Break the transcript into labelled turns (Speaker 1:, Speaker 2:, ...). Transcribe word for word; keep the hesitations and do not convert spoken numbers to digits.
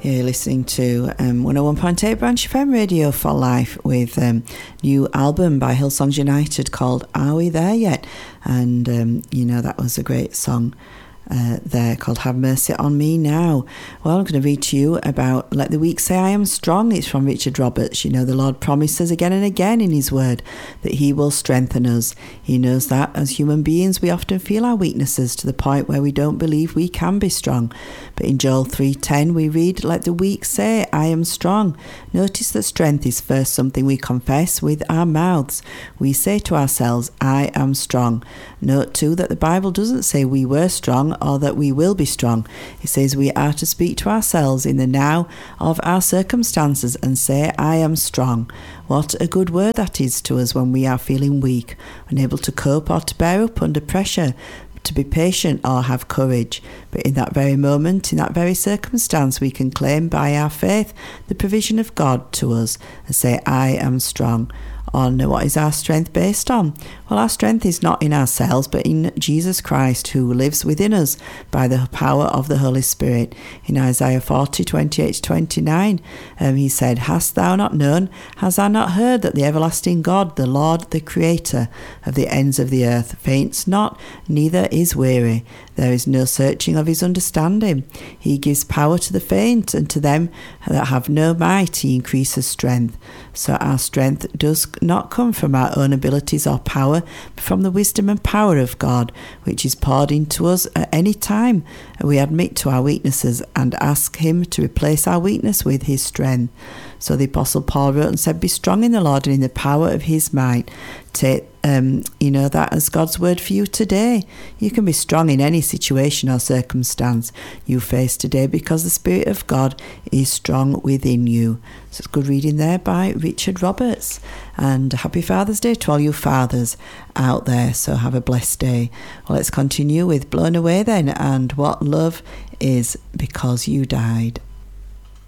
Speaker 1: You're listening to um, one oh one point eight Branch F M Radio for Life with um, new album by Hillsongs United called Are We There Yet? And, um, you know, that was a great song uh, there called Have Mercy on Me Now. Well, I'm going to read to you about Let the Weak Say I Am Strong. It's from Richard Roberts. You know, the Lord promises again and again in his word that he will strengthen us. He knows that as human beings we often feel our weaknesses to the point where we don't believe we can be strong. But in Joel three ten we read, let the weak say, I am strong. Notice that strength is first something we confess with our mouths. We say to ourselves, I am strong. Note too that the Bible doesn't say we were strong or that we will be strong. It says we are to speak to ourselves in the now of our circumstances and say, I am strong. What a good word that is to us when we are feeling weak, unable to cope or to bear up under pressure, to be patient or have courage. But in that very moment, in that very circumstance, we can claim by our faith the provision of God to us and say, I am strong. On what is our strength based on? Well, our strength is not in ourselves, but in Jesus Christ, who lives within us by the power of the Holy Spirit. In Isaiah forty, twenty-eight to twenty-nine, um, he said, Hast thou not known, hast thou not heard that the everlasting God, the Lord, the Creator of the ends of the earth, faints not, neither is weary. There is no searching of his understanding. He gives power to the faint, and to them that have no might he increases strength. So our strength does not come from our own abilities or power, but from the wisdom and power of God, which is poured into us at any time we admit to our weaknesses and ask him to replace our weakness with his strength. So the Apostle Paul wrote and said, be strong in the Lord and in the power of his might. Take Um, you know, that as God's word for you today. You can be strong in any situation or circumstance you face today because the Spirit of God is strong within you. So it's good reading there by Richard Roberts. And happy Father's Day to all you fathers out there. So have a blessed day. Well, let's continue with Blown Away then, and What Love Is Because You Died.